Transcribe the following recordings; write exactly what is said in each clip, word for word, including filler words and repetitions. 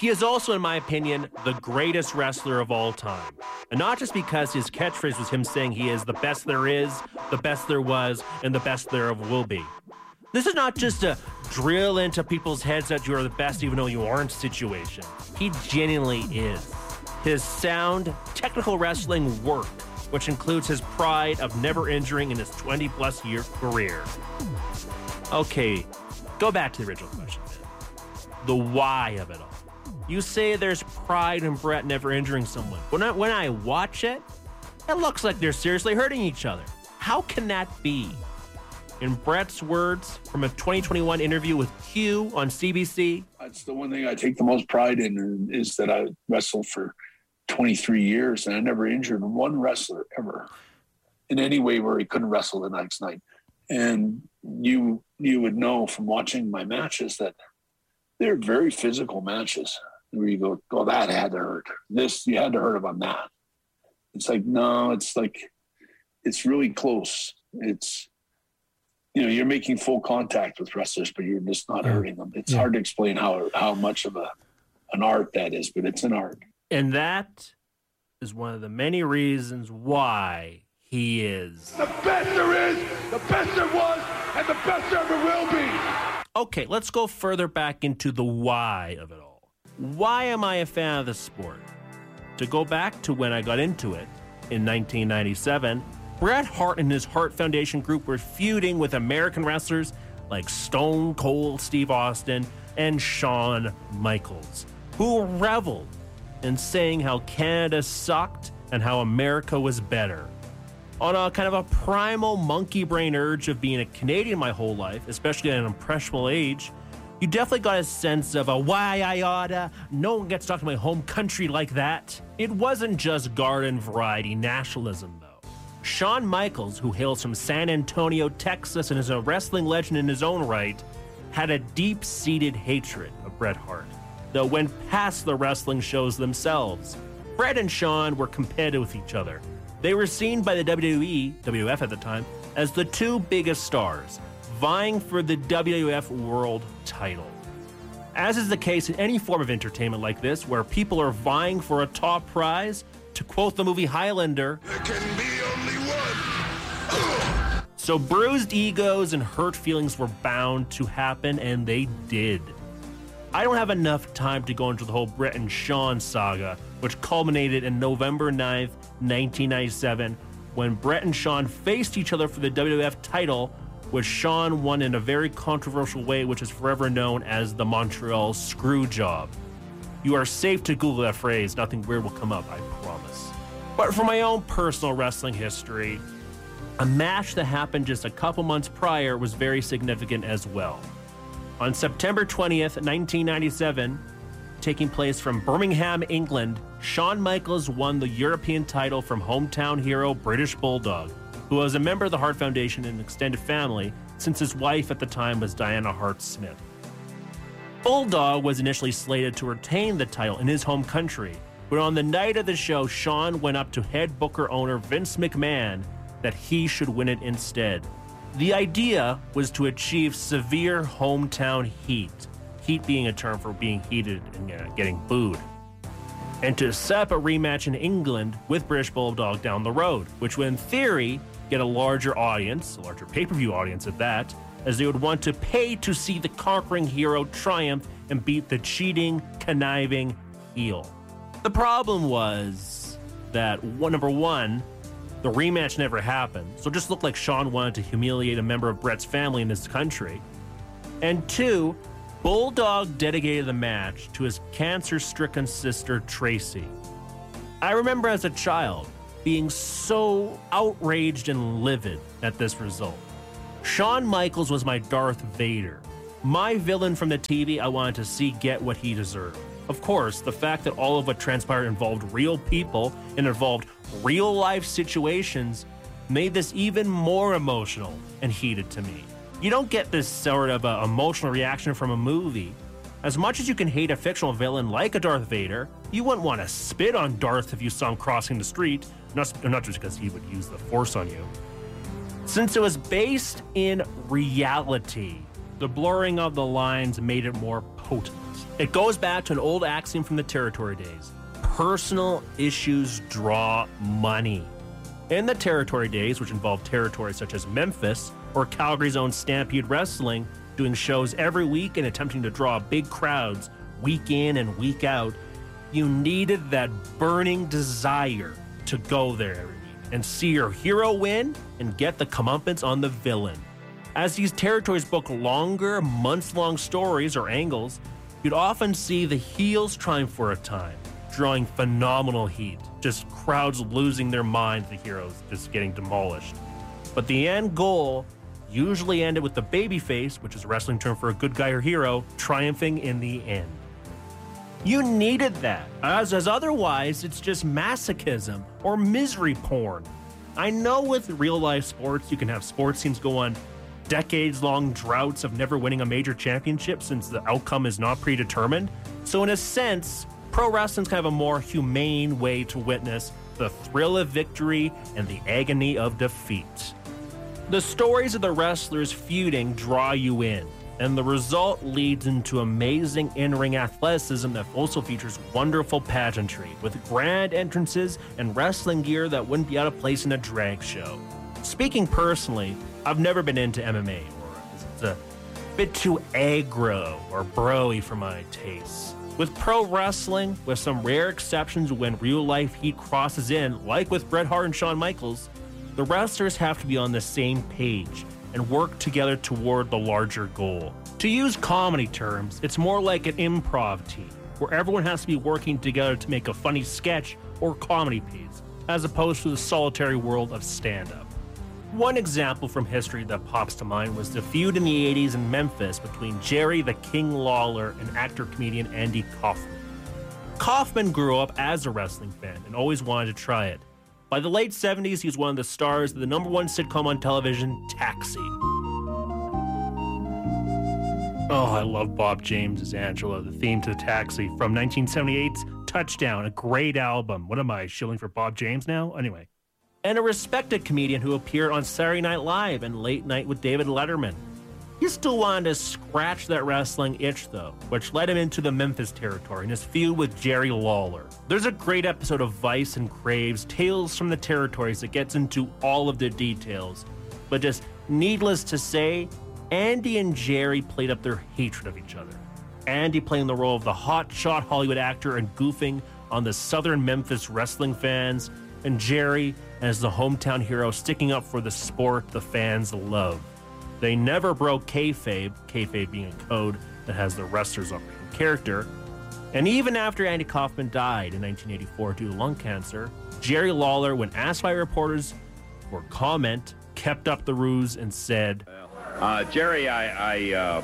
He is also, in my opinion, the greatest wrestler of all time. And not just because his catchphrase was him saying he is the best there is, the best there was, and the best there ever will be. This is not just a drill into people's heads that you're the best even though you aren't situation. He genuinely is. His sound, technical wrestling work, which includes his pride of never injuring in his twenty-plus year career. Okay, go back to the original question, man. The why of it all. You say there's pride in Bret never injuring someone. When I, when I watch it, it looks like they're seriously hurting each other. How can that be? In Bret's words from a twenty twenty-one interview with Q on C B C. That's the one thing I take the most pride in is that I wrestled for twenty-three years and I never injured one wrestler ever in any way where he couldn't wrestle the next night. And you you would know from watching my matches that they're very physical matches where you go, oh, that had to hurt. This, you had to hurt him on that. It's like, no, it's like, it's really close. It's, you know, you're making full contact with wrestlers, but you're just not yeah. hurting them. It's yeah. hard to explain how how much of a an art that is, but it's an art. And that is one of the many reasons why he is the best there is, the best there was, and the best there ever will be. Okay, let's go further back into the why of it all. Why am I a fan of the sport? To go back to when I got into it in nineteen ninety-seven, Bret Hart and his Hart Foundation group were feuding with American wrestlers like Stone Cold Steve Austin and Shawn Michaels, who reveled in saying how Canada sucked and how America was better. On a kind of a primal monkey brain urge of being a Canadian my whole life, especially at an impressionable age, you definitely got a sense of a why I oughta, no one gets to talk to my home country like that. It wasn't just garden variety nationalism though. Shawn Michaels, who hails from San Antonio, Texas, and is a wrestling legend in his own right, had a deep-seated hatred of Bret Hart, though went past the wrestling shows themselves. Bret and Shawn were competitive with each other. They were seen by the W W E, W W F at the time, as the two biggest stars, vying for the W W F World title. As is the case in any form of entertainment like this, where people are vying for a top prize, to quote the movie Highlander, there can be only one. So bruised egos and hurt feelings were bound to happen, and they did. I don't have enough time to go into the whole Bret and Shawn saga, which culminated in November ninth, nineteen ninety-seven, when Bret and Shawn faced each other for the W W F title, which Shawn won in a very controversial way, which is forever known as the Montreal Screwjob. You are safe to Google that phrase, nothing weird will come up, I promise. But for my own personal wrestling history, a match that happened just a couple months prior was very significant as well. On September twentieth, nineteen ninety-seven, taking place from Birmingham, England, Shawn Michaels won the European title from hometown hero British Bulldog, who was a member of the Hart Foundation and extended family since his wife at the time was Diana Hart-Smith. Bulldog was initially slated to retain the title in his home country, but on the night of the show, Shawn went up to head booker owner Vince McMahon that he should win it instead. The idea was to achieve severe hometown heat, heat being a term for being heated and uh, getting booed, and to set up a rematch in England with British Bulldog down the road, which would in theory get a larger audience, a larger pay-per-view audience at that, as they would want to pay to see the conquering hero triumph and beat the cheating, conniving heel. The problem was that, one, number one, the rematch never happened, so it just looked like Shawn wanted to humiliate a member of Bret's family in this country. And two, Bulldog dedicated the match to his cancer-stricken sister, Tracy. I remember as a child being so outraged and livid at this result. Shawn Michaels was my Darth Vader. My villain from the T V I wanted to see get what he deserved. Of course, the fact that all of what transpired involved real people and involved real-life situations made this even more emotional and heated to me. You don't get this sort of uh, emotional reaction from a movie. As much as you can hate a fictional villain like a Darth Vader, you wouldn't want to spit on Darth if you saw him crossing the street, not, not just because he would use the Force on you. Since it was based in reality, the blurring of the lines made it more potent. It goes back to an old axiom from the territory days. Personal issues draw money. In the territory days, which involved territories such as Memphis or Calgary's own Stampede Wrestling, doing shows every week and attempting to draw big crowds week in and week out, you needed that burning desire to go there every week and see your hero win and get the comeuppance on the villain. As these territories book longer, months-long stories or angles, you'd often see the heels triumph for a time, drawing phenomenal heat, just crowds losing their minds, the heroes just getting demolished. But the end goal usually ended with the babyface, which is a wrestling term for a good guy or hero, triumphing in the end. You needed that, as, as otherwise it's just masochism or misery porn. I know with real-life sports, you can have sports teams go on decades-long droughts of never winning a major championship since the outcome is not predetermined. So in a sense, pro wrestling's kind of a more humane way to witness the thrill of victory and the agony of defeat. The stories of the wrestlers feuding draw you in, and the result leads into amazing in-ring athleticism that also features wonderful pageantry, with grand entrances and wrestling gear that wouldn't be out of place in a drag show. Speaking personally, I've never been into M M A, or it's a bit too aggro or bro-y for my tastes. With pro wrestling, with some rare exceptions when real-life heat crosses in, like with Bret Hart and Shawn Michaels, the wrestlers have to be on the same page and work together toward the larger goal. To use comedy terms, it's more like an improv team, where everyone has to be working together to make a funny sketch or comedy piece, as opposed to the solitary world of stand-up. One example from history that pops to mind was the feud in the eighties in Memphis between Jerry the King Lawler and actor-comedian Andy Kaufman. Kaufman grew up as a wrestling fan and always wanted to try it. By the late seventies, he was one of the stars of the number one sitcom on television, Taxi. Oh, I love Bob James' Angela, the theme to Taxi from nineteen seventy-eight's Touchdown, a great album. What am I, shilling for Bob James now? Anyway. And a respected comedian who appeared on Saturday Night Live and Late Night with David Letterman. He still wanted to scratch that wrestling itch, though, which led him into the Memphis territory in his feud with Jerry Lawler. There's a great episode of Vice and Craves, Tales from the Territories, that gets into all of the details. But just needless to say, Andy and Jerry played up their hatred of each other. Andy playing the role of the hotshot Hollywood actor and goofing on the Southern Memphis wrestling fans, and Jerry as the hometown hero sticking up for the sport the fans love. They never broke kayfabe, kayfabe being a code that has the wrestler's own character. And even after Andy Kaufman died in nineteen eighty-four due to lung cancer, Jerry Lawler, when asked by reporters for comment, kept up the ruse and said, uh, Jerry, I, I, uh,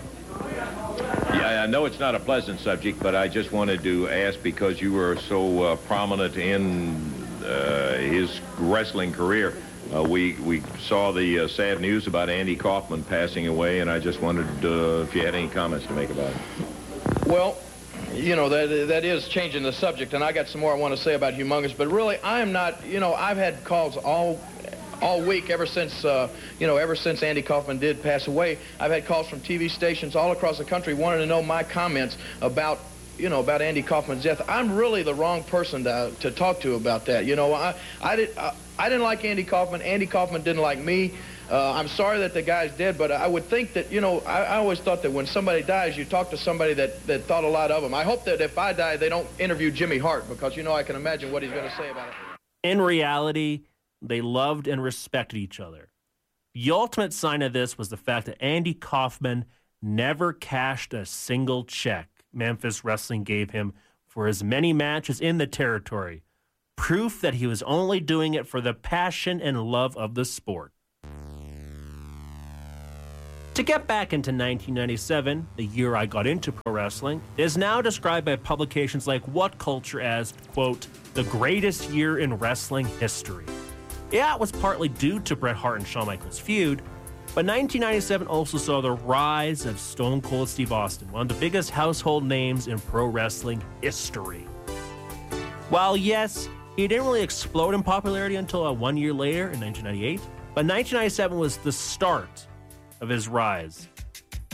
yeah, I know it's not a pleasant subject, but I just wanted to ask, because you were so uh, prominent in uh, his wrestling career, Uh, we we saw the uh, sad news about Andy Kaufman passing away, and I just wondered uh, if you had any comments to make about it. Well, you know, that that is changing the subject, and I got some more I want to say about Humongous, but really, I am not, you know, I've had calls all all week ever since, uh, you know, ever since Andy Kaufman did pass away. I've had calls from T V stations all across the country wanting to know my comments about, you know, about Andy Kaufman's death. I'm really the wrong person to, to talk to about that. You know, I, I, did, I, I didn't like Andy Kaufman. Andy Kaufman didn't like me. Uh, I'm sorry that the guy's dead, but I would think that, you know, I, I always thought that when somebody dies, you talk to somebody that, that thought a lot of him. I hope that if I die, they don't interview Jimmy Hart, because, you know, I can imagine what he's going to say about it. In reality, they loved and respected each other. The ultimate sign of this was the fact that Andy Kaufman never cashed a single check Memphis Wrestling gave him for his many matches in the territory. Proof that he was only doing it for the passion and love of the sport. To get back into nineteen ninety-seven, the year I got into pro wrestling, it is now described by publications like What Culture as, quote, the greatest year in wrestling history. Yeah, it was partly due to Bret Hart and Shawn Michaels' feud, but nineteen ninety-seven also saw the rise of Stone Cold Steve Austin, one of the biggest household names in pro wrestling history. While yes, he didn't really explode in popularity until uh, one year later in nineteen ninety-eight, but nineteen ninety-seven was the start of his rise.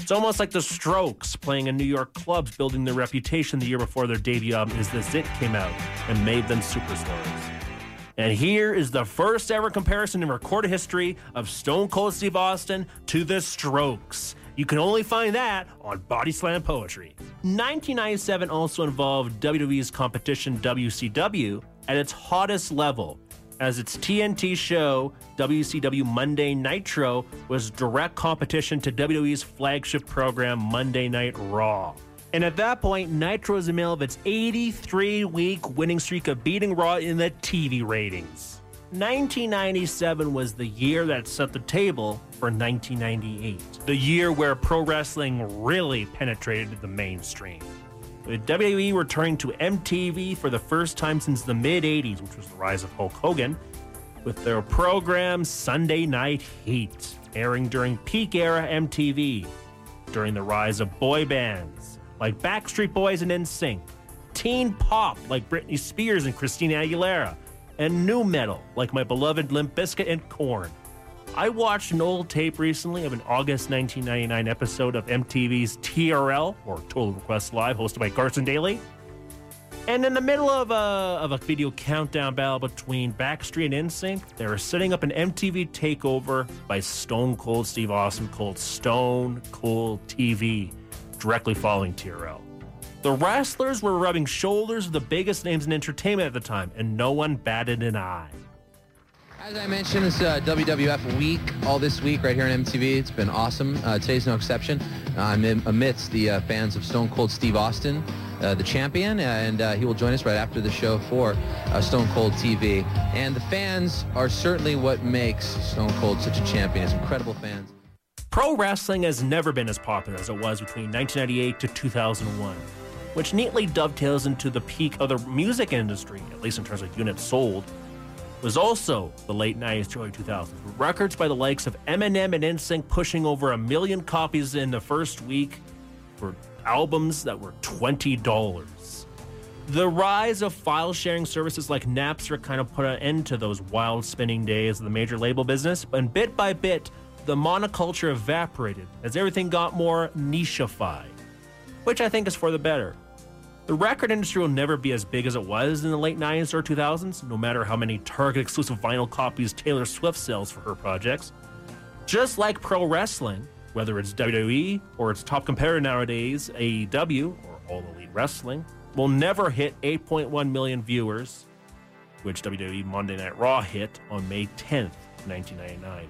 It's almost like the Strokes playing in New York clubs, building their reputation the year before their debut album Is This It came out and made them superstars. And here is the first ever comparison in recorded history of Stone Cold Steve Austin to the Strokes. You can only find that on Body Slam Poetry. nineteen ninety-seven also involved W W E's competition W C W at its hottest level, as its T N T show, W C W Monday Nitro, was direct competition to W W E's flagship program, Monday Night Raw. And at that point, Nitro was in the middle of its eighty-three week winning streak of beating Raw in the T V ratings. nineteen ninety-seven was the year that set the table for nineteen ninety-eight, the year where pro wrestling really penetrated the mainstream, with W W E returning to M T V for the first time since the mid-eighties, which was the rise of Hulk Hogan, with their program Sunday Night Heat, airing during peak era M T V, during the rise of boy bands like Backstreet Boys and N Sync, teen pop like Britney Spears and Christina Aguilera, and nu metal like my beloved Limp Bizkit and Korn. I watched an old tape recently of an August nineteen ninety-nine episode of M T V's T R L, or Total Request Live, hosted by Carson Daly. And in the middle of a, of a video countdown battle between Backstreet and N Sync, they were setting up an M T V takeover by Stone Cold Steve Austin called Stone Cold T V, directly following T R L. The wrestlers were rubbing shoulders with the biggest names in entertainment at the time, and no one batted an eye. As I mentioned, it's uh, W W F week, all this week right here on M T V. It's been awesome. Uh, today's no exception. Uh, I'm in, amidst the uh, fans of Stone Cold Steve Austin, uh, the champion, and uh, he will join us right after the show for uh, Stone Cold T V. And the fans are certainly what makes Stone Cold such a champion. His incredible fans. Pro wrestling has never been as popular as it was between nineteen ninety-eight to two thousand one, which neatly dovetails into the peak of the music industry, at least in terms of units sold. Was also the late nineties to early two thousands, with records by the likes of Eminem and N Sync pushing over a million copies in the first week for albums that were twenty dollars. The rise of file-sharing services like Napster kind of put an end to those wild spinning days of the major label business, and bit by bit, the monoculture evaporated as everything got more niche-ified, which I think is for the better. The record industry will never be as big as it was in the late nineties or two thousands, no matter how many Target-exclusive vinyl copies Taylor Swift sells for her projects. Just like pro wrestling, whether it's W W E or its top competitor nowadays, A E W, or All Elite Wrestling, will never hit eight point one million viewers, which W W E Monday Night Raw hit on May tenth, nineteen ninety-nine.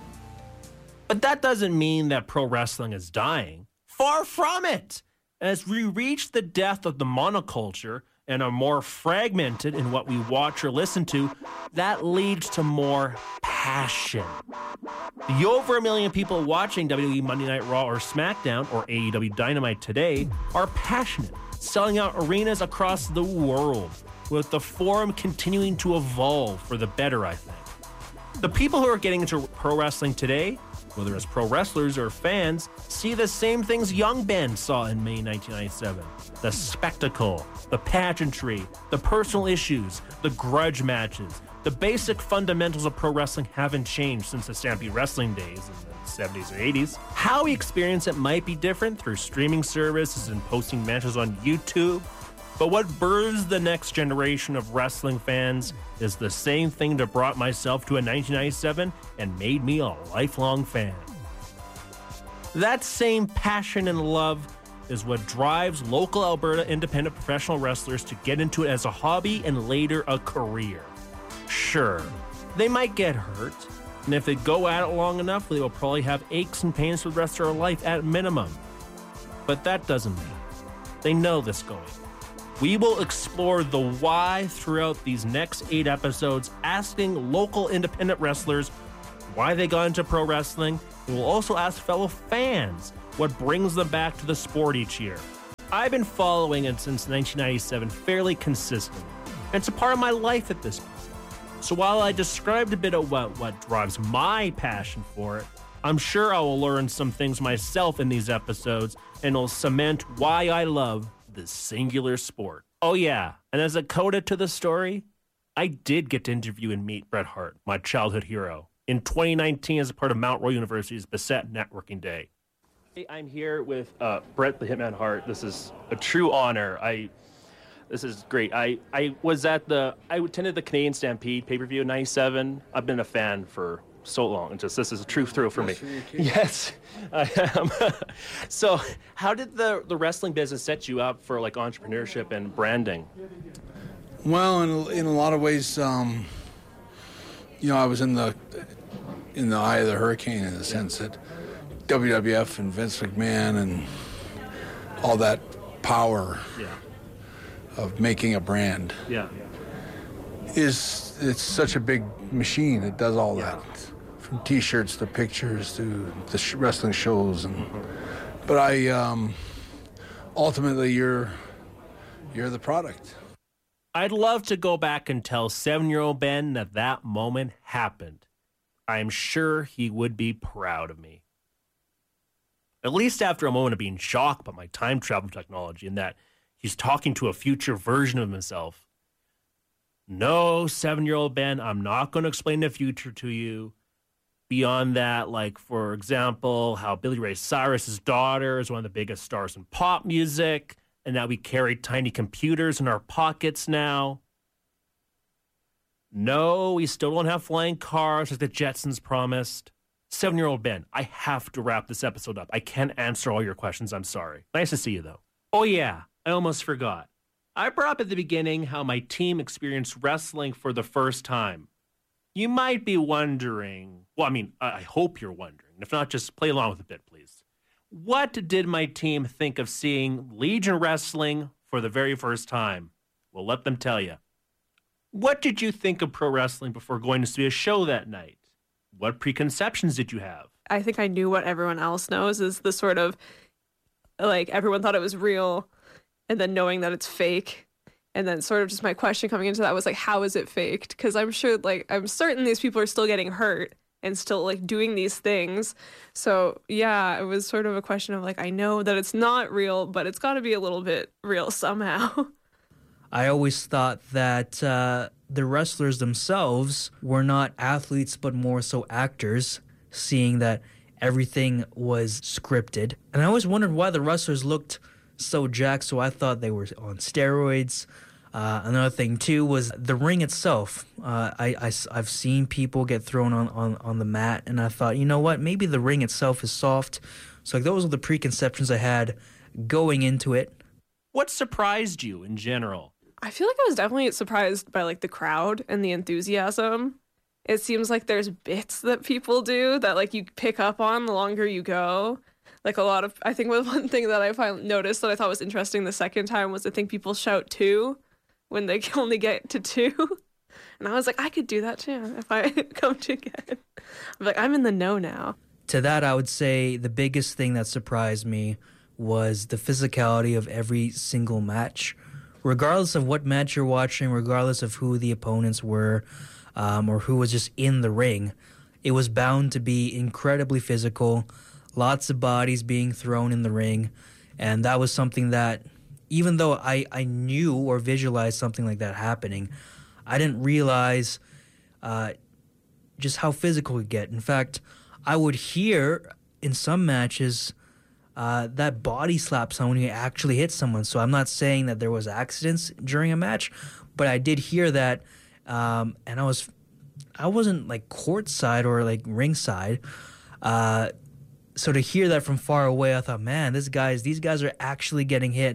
But that doesn't mean that pro wrestling is dying. Far from it! As we reach the death of the monoculture and are more fragmented in what we watch or listen to, that leads to more passion. The over a million people watching W W E Monday Night Raw or SmackDown or A E W Dynamite today are passionate, selling out arenas across the world, with the forum continuing to evolve for the better, I think. The people who are getting into pro wrestling today, whether as pro wrestlers or fans, see the same things young Ben saw in May nineteen ninety-seven. The spectacle, the pageantry, the personal issues, the grudge matches. The basic fundamentals of pro wrestling haven't changed since the Stampede Wrestling days in the seventies or eighties. How we experience it might be different through streaming services and posting matches on YouTube, but what births the next generation of wrestling fans is the same thing that brought myself to a nineteen ninety-seven and made me a lifelong fan. That same passion and love is what drives local Alberta independent professional wrestlers to get into it as a hobby and later a career. Sure, they might get hurt, and if they go at it long enough, they will probably have aches and pains for the rest of their life at minimum. But that doesn't mean they know this going. We will explore the why throughout these next eight episodes, asking local independent wrestlers why they got into pro wrestling. We will also ask fellow fans what brings them back to the sport each year. I've been following it since nineteen ninety-seven fairly consistently. It's a part of my life at this point. So while I described a bit of what, what drives my passion for it, I'm sure I will learn some things myself in these episodes and will cement why I love this singular sport. Oh yeah, and as a coda to the story, I did get to interview and meet Bret Hart, my childhood hero, in twenty nineteen as a part of Mount Royal University's Beset Networking Day. Hey, I'm here with uh, Bret the Hitman Hart. This is a true honor. I, this is great. I, I was at the, I attended the Canadian Stampede pay-per-view in ninety-seven. I've been a fan for so long. It's just, this is a true thrill for me. Yes, I am. So how did the, the wrestling business set you up for like entrepreneurship and branding? Well, in, in a lot of ways, um, you know, I was in the, in the eye of the hurricane in the sense that W W F and Vince McMahon and all that power yeah. of making a brand yeah. is, it's such a big machine. It does all yeah. that, from T-shirts to pictures to the sh- wrestling shows. And but I um, ultimately, you're you're the product. I'd love to go back and tell seven-year-old Ben that that moment happened. I'm sure he would be proud of me. At least after a moment of being shocked by my time travel technology and that he's talking to a future version of himself. No, seven-year-old Ben, I'm not going to explain the future to you. Beyond that, like, for example, how Billy Ray Cyrus's daughter is one of the biggest stars in pop music, and that we carry tiny computers in our pockets now. No, we still don't have flying cars like the Jetsons promised. Seven-year-old Ben, I have to wrap this episode up. I can't answer all your questions. I'm sorry. Nice to see you, though. Oh, yeah. I almost forgot. I brought up at the beginning how my team experienced wrestling for the first time. You might be wondering, well, I mean, I hope you're wondering. If not, just play along with a bit, please. What did my team think of seeing Legion Wrestling for the very first time? Well, let them tell you. What did you think of pro wrestling before going to see a show that night? What preconceptions did you have? I think I knew what everyone else knows is the sort of, like, everyone thought it was real, and then knowing that it's fake. And then sort of just my question coming into that was, like, how is it faked? Because I'm sure, like, I'm certain these people are still getting hurt and still, like, doing these things. So, yeah, it was sort of a question of, like, I know that it's not real, but it's got to be a little bit real somehow. I always thought that uh, the wrestlers themselves were not athletes, but more so actors, seeing that everything was scripted. And I always wondered why the wrestlers looked so jacked, so I thought they were on steroids. Uh, another thing, too, was the ring itself. Uh, I, I, I've seen people get thrown on, on, on the mat, and I thought, you know what, maybe the ring itself is soft. So like, those are the preconceptions I had going into it. What surprised you in general? I feel like I was definitely surprised by, like, the crowd and the enthusiasm. It seems like there's bits that people do that, like, you pick up on the longer you go. Like, a lot of, I think one thing that I finally noticed that I thought was interesting the second time was I think people shout two when they can only get to two. And I was like, I could do that too if I come to again. I'm like, I'm in the know now. To that, I would say the biggest thing that surprised me was the physicality of every single match. Regardless of what match you're watching, regardless of who the opponents were, um, or who was just in the ring, it was bound to be incredibly physical, lots of bodies being thrown in the ring, and that was something that, even though I, I knew or visualized something like that happening, I didn't realize uh, just how physical it could get. In fact, I would hear in some matches Uh, that body slap someone who actually hit someone. So I'm not saying that there was accidents during a match, but I did hear that, um, and I was, I wasn't like courtside or like ringside. Uh, so to hear that from far away, I thought, man, this guys, these guys are actually getting hit.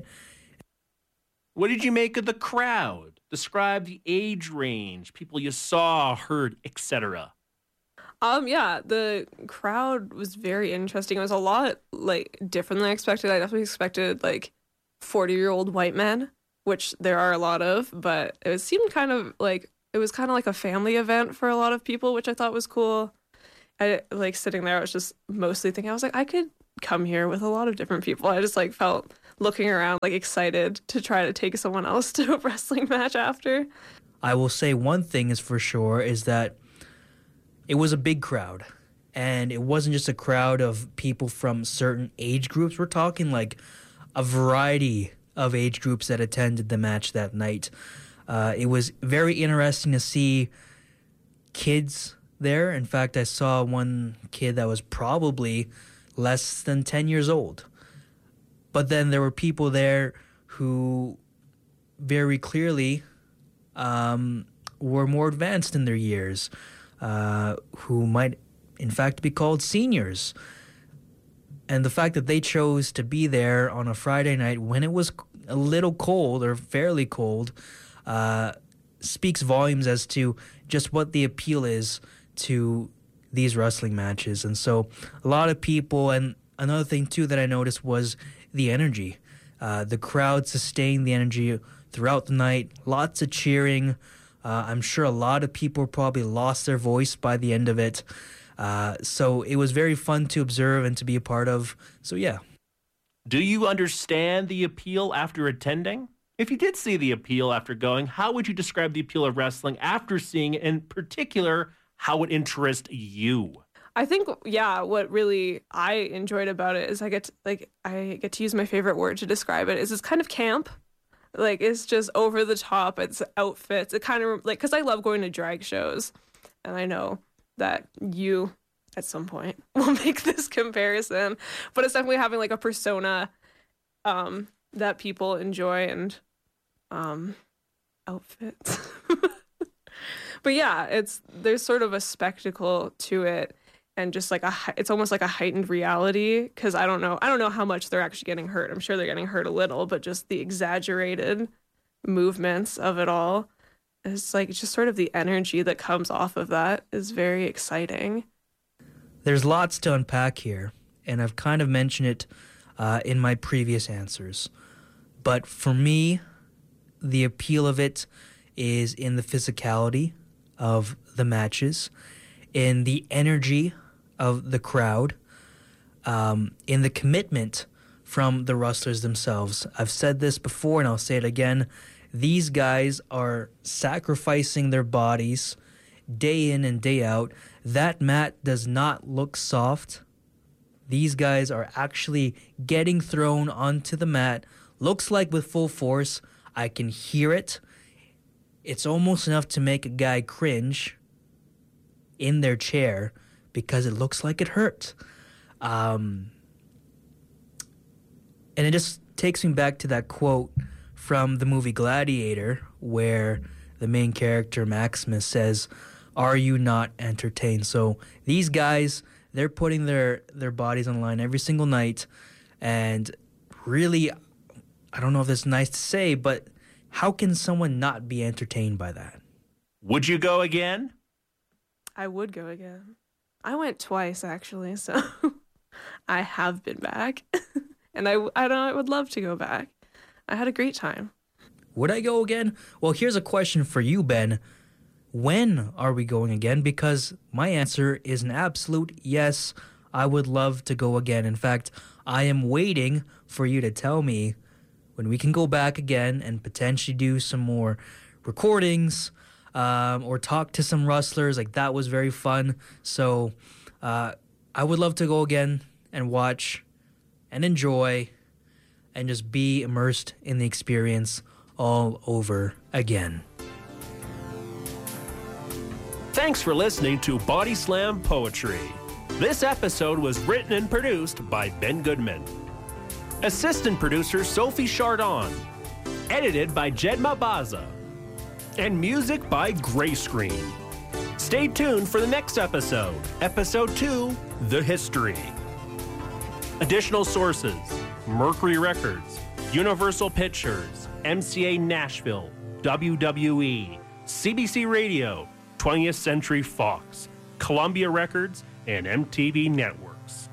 What did you make of the crowd? Describe the age range, people you saw, heard, et cetera. Um, yeah, the crowd was very interesting. It was a lot, like, different than I expected. I definitely expected, like, forty-year-old white men, which there are a lot of, but it seemed kind of, like, it was kind of like a family event for a lot of people, which I thought was cool. I, like, sitting there, I was just mostly thinking, I was like, I could come here with a lot of different people. I just, like, felt looking around, like, excited to try to take someone else to a wrestling match after. I will say one thing is for sure is that it was a big crowd, and it wasn't just a crowd of people from certain age groups. We're talking like a variety of age groups that attended the match that night. Uh, it was very interesting to see kids there. In fact, I saw one kid that was probably less than ten years old. But then there were people there who very clearly um, were more advanced in their years, uh, who might in fact be called seniors. And the fact that they chose to be there on a Friday night when it was a little cold or fairly cold uh, speaks volumes as to just what the appeal is to these wrestling matches. And so a lot of people, and another thing too that I noticed was the energy. Uh, the crowd sustained the energy throughout the night, lots of cheering. Uh, I'm sure a lot of people probably lost their voice by the end of it. Uh, so it was very fun to observe and to be a part of. So yeah. Do you understand the appeal after attending? If you did see the appeal after going, how would you describe the appeal of wrestling after seeing it, in particular, how it interests you? I think, yeah, what really I enjoyed about it is I get to, like I get to use my favorite word to describe it is it's kind of camp. Like, it's just over the top. It's outfits. It kind of like, because I love going to drag shows, and I know that you at some point will make this comparison, but it's definitely having like a persona um, that people enjoy and um, outfits. But yeah, it's there's sort of a spectacle to it, and just like a it's almost like a heightened reality, because I don't know I don't know how much they're actually getting hurt. I'm sure they're getting hurt a little, but just the exaggerated movements of it all. It's like just sort of the energy that comes off of that is very exciting. There's lots to unpack here, and I've kind of mentioned it uh, in my previous answers. But for me, the appeal of it is in the physicality of the matches, in the energy of the crowd, um, in the commitment from the wrestlers themselves. I've said this before, and I'll say it again. These guys are sacrificing their bodies day in and day out. That mat does not look soft. These guys are actually getting thrown onto the mat. Looks like with full force. I can hear it. It's almost enough to make a guy cringe in their chair because it looks like it hurt. Um, and it just takes me back to that quote from the movie Gladiator, where the main character, Maximus, says, "Are you not entertained?" So these guys, they're putting their, their bodies on the line every single night. And really, I don't know if it's nice to say, but how can someone not be entertained by that? Would you go again? I would go again. I went twice, actually, so I have been back. And I, I, don't, I would love to go back. I had a great time. Would I go again? Well, here's a question for you, Ben. When are we going again? Because my answer is an absolute yes. I would love to go again. In fact, I am waiting for you to tell me when we can go back again and potentially do some more recordings um, or talk to some wrestlers. Like, that was very fun. So uh, I would love to go again and watch and enjoy and just be immersed in the experience all over again. Thanks for listening to Body Slam Poetry. This episode was written and produced by Ben Goodman. Assistant producer Sophie Chardon. Edited by Jed Mabaza. And music by Gray Screen. Stay tuned for the next episode, Episode two, The History. Additional sources: Mercury Records, Universal Pictures, M C A Nashville, W W E, C B C Radio, twentieth Century Fox, Columbia Records, and M T V Networks.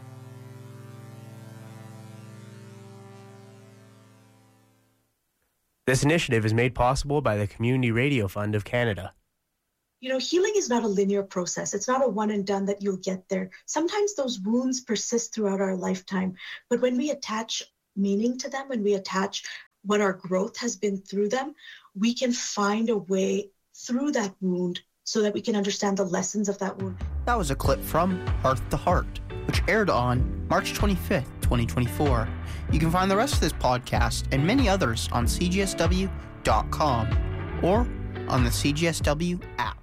This initiative is made possible by the Community Radio Fund of Canada. You know, healing is not a linear process. It's not a one and done that you'll get there. Sometimes those wounds persist throughout our lifetime. But when we attach meaning to them, when we attach what our growth has been through them, we can find a way through that wound so that we can understand the lessons of that wound. That was a clip from Heart to Heart, which aired on March twenty-fifth, twenty twenty-four. You can find the rest of this podcast and many others on C G S W dot com or on the C G S W app.